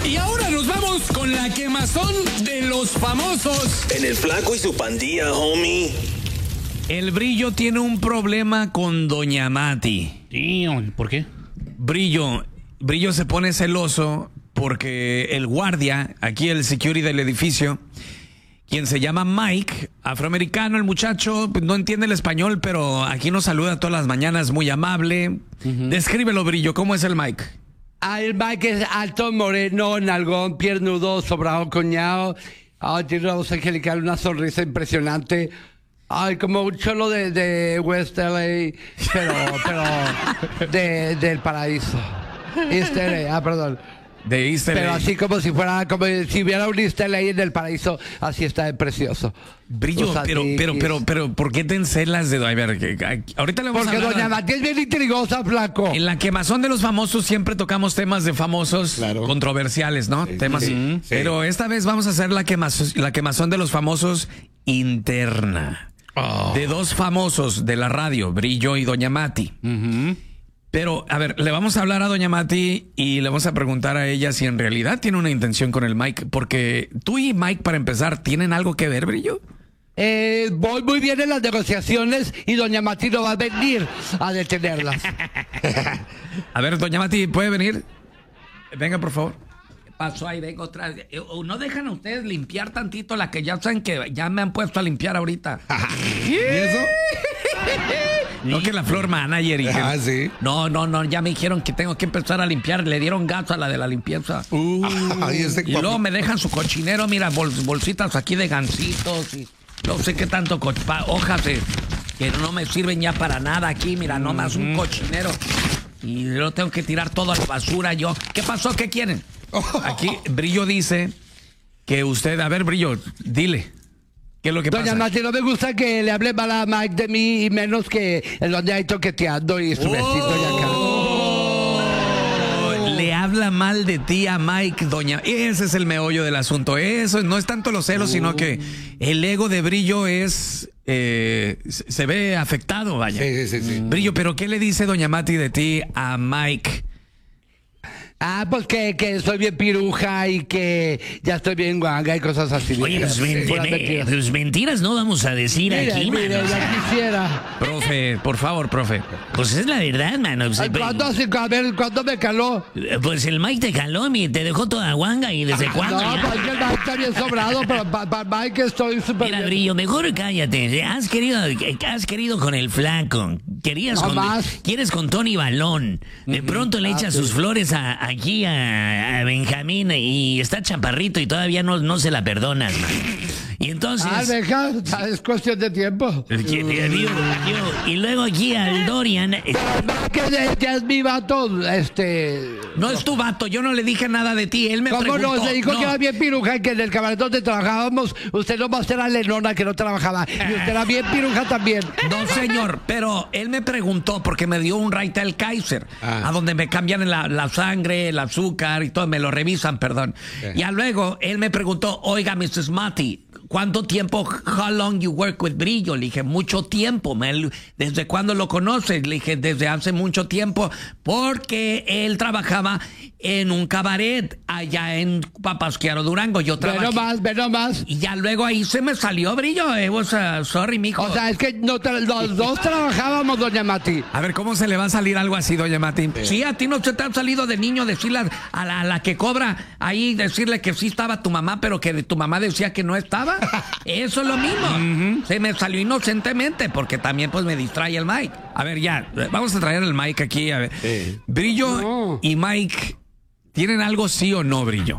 Y ahora nos vamos con la quemazón de los famosos. En el Flaco y su pandilla, homie. El Brillo tiene un problema con Doña Mati. ¿Por qué? Brillo se pone celoso porque el guardia, aquí el security del edificio, quien se llama Mike, afroamericano, el muchacho, no entiende el español, pero aquí nos saluda todas las mañanas, muy amable. Descríbelo, Brillo, ¿cómo es el Mike? El Mike es alto, moreno, nalgón, piernudo, sobrado, coñado. Tiene una voz angelical, una sonrisa impresionante. Como un cholo de West LA, pero del paraíso. East LA, perdón. De East LA. Pero así como si hubiera un East LA en el paraíso, así está de precioso. Brillo, pero, ¿por qué te encelas de... A ver, ahorita le vamos a hablar... Porque Doña Mati es bien intrigosa, Flaco. En la quemazón de los famosos siempre tocamos temas de famosos controversiales, ¿no? Temas. Sí. Pero esta vez vamos a hacer la quemazón de los famosos interna. De dos famosos de la radio, Brillo y Doña Mati. Pero, a ver, le vamos a hablar a Doña Mati y le vamos a preguntar a ella si en realidad tiene una intención con el Mike. Porque tú y Mike, para empezar, ¿tienen algo que ver, Brillo? Voy muy bien en las negociaciones y Doña Mati no va a venir a detenerlas. A ver, Doña Mati, ¿puede venir? Venga, por favor. ¿Qué pasó ahí? Vengo otra vez. ¿No dejan a ustedes limpiar tantito la que ya saben que ya me han puesto a limpiar ahorita? ¿Y eso? No, que la floor manager. Y que... sí. No, ya me dijeron que tengo que empezar a limpiar. Le dieron gas a la de la limpieza. Y luego me dejan su cochinero, mira, bolsitas aquí de gansitos y no sé qué tanto, hojas que no me sirven ya para nada aquí, mira, nomás un cochinero. Y lo tengo que tirar todo a la basura yo. ¿Qué pasó? ¿Qué quieren? Aquí Brillo dice que usted... A ver, Brillo, dile. ¿Qué es lo que pasa? Doña Mati, no me gusta que le hable mal a Mike de mí y menos que en donde hay toqueteando y su besito y acá. Le habla mal de ti a Mike, doña. Ese es el meollo del asunto. Eso no es tanto los celos, sino que el ego de Brillo es... se ve afectado, vaya. Sí. Brillo, pero ¿qué le dice doña Mati de ti a Mike? Pues que soy bien piruja y que ya estoy bien guanga y cosas así. Oye, pues mentiras no vamos a decir aquí, mire, mano. ya quisiera. Profe, por favor, profe. Pues es la verdad, mano. ¿Cuándo me caló? Pues el Mike te caló, te dejó toda guanga y desde cuándo. No, pues que el Mike está bien sobrado, pero para Mike estoy súper Mira, bien. Brillo, mejor cállate. Has querido con el Flaco. Quieres con Tony Balón. De pronto le echas sus flores aquí a Benjamín y está chaparrito y todavía no se la perdonas, man. Y entonces... es cuestión de tiempo. Y luego aquí al Dorian... Que ya es mi vato, No es tu vato, yo no le dije nada de ti, él me preguntó. ¿Cómo no? Se dijo que era bien piruja y que en el cabaret donde trabajábamos, usted nomás era Lenona que no trabajaba. Y usted era bien piruja también. No, señor, pero él me preguntó porque me dio un Raitel Kaiser, a donde me cambian la sangre, el azúcar y todo, me lo revisan, perdón. Ya luego él me preguntó, oiga, Mrs. Mati, ¿cuánto tiempo? How long you work with Brillo? Le dije, mucho tiempo. ¿Desde cuándo lo conoces? Le dije, desde hace mucho tiempo, porque él trabajaba en un cabaret allá en Papasquiaro, Durango. Yo trabajé. Ve nomás. Y ya luego ahí se me salió, Brillo. Sorry, mijo. O sea, es que los dos trabajábamos, doña Mati. A ver, ¿cómo se le va a salir algo así, doña Mati? Sí, a ti no se te ha salido de niño decirle a la que cobra ahí, decirle que sí estaba tu mamá, pero que tu mamá decía que no estaba. Eso es lo mismo. Se me salió inocentemente porque también pues me distrae el Mike. A ver, ya, vamos a traer el Mike aquí. A ver. Brillo y Mike, ¿tienen algo sí o no, Brillo?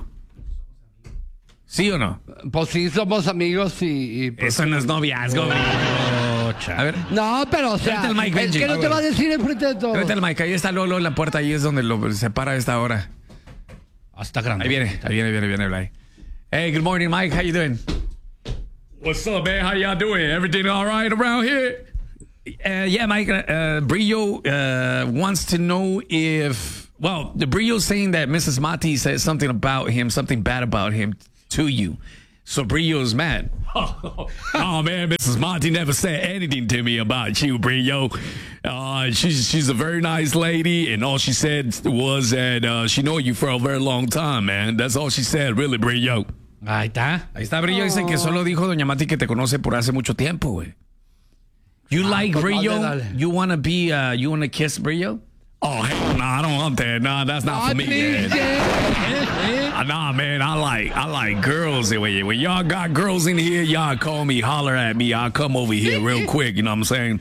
¿Sí o no? Pues sí, somos amigos y pues, eso no es noviazgo, Brillo. A ver. No, pero o sea, el Mike, es que no te va a decir enfrente de todo. Tráete el Mike, ahí está Lolo en la puerta, ahí es donde lo separa a esta hora. Hasta grande. Ahí viene el Mike. Hey, good morning, Mike, how you doing? What's up, man? How y'all doing? Everything all right around here? Yeah, Mike, Brillo wants to know if... Well, the Brillo's saying that Mrs. Mati said something about him, something bad about him to you. So Brillo's mad. Oh man, Mrs. Monty never said anything to me about you, Brillo. She's a very nice lady, and all she said was that she know you for a very long time, man. That's all she said, really, Brillo. Ahí está. Ahí está, Brillo. Dice que solo dijo Doña Mati que te conoce por hace mucho tiempo, güey. You like Brillo? dale. You wanna kiss Brillo? Oh, hell no, I don't want that. Nah, that's not for me, man. Nah, man, I like girls. When y'all got girls in here, y'all call me, holler at me. I'll come over here real quick, you know what I'm saying?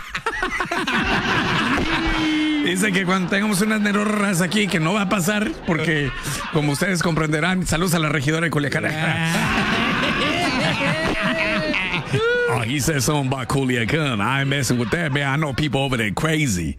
Dice que cuando tengamos unas nerorras aquí, que no va a pasar, porque como ustedes comprenderán, saludos a la regidora de Culiacán. Oh, he said something about Culiacán. I ain't messing with that, man. I know people over there crazy.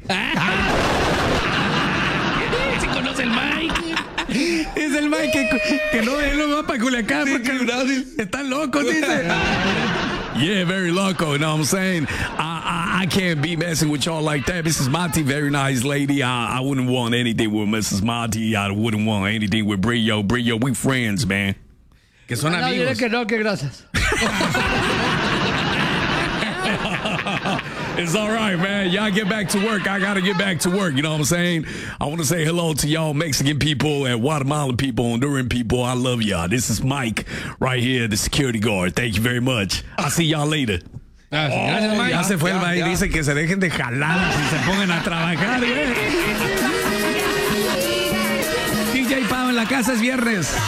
¿Se conoce el Mike? Es el Mike que no, él no va para Culiacán porque están locos, dice. Yeah, very loco, you know what I'm saying? I can't be messing with y'all like that. Mrs. Monty, very nice lady. I wouldn't want anything with Mrs. Monty. I wouldn't want anything with Brillo. Brillo, we friends, man. Que son No, diré amigos. que no, que gracias. It's all right, man. Y'all get back to work. I got to get back to work. You know what I'm saying? I want to say hello to y'all Mexican people and Guatemalan people, Honduran people. I love y'all. This is Mike right here, the security guard. Thank you very much. I'll see y'all later. Gracias, Mike. Ya se fue el Mike. Dice que se dejen de jalar y se pongan a trabajar, güey. DJ Pau en la casa es viernes.